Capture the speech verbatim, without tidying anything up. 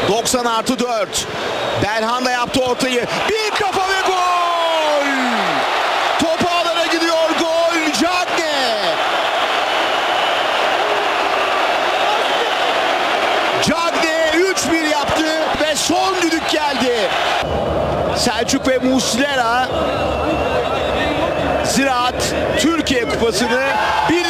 doksan artı dört. Belhanda yaptı ortayı. Bir kafa ve gol! Top ağlara gidiyor. Gol! Cagne! Cagne üç bir yaptı ve son düdük geldi. Selçuk ve Muslera Ziraat Türkiye Kupası'nı bir